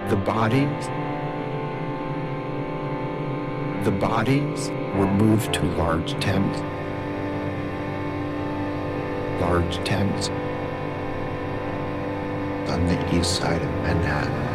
The bodies were moved to large tents on the east side of Manhattan.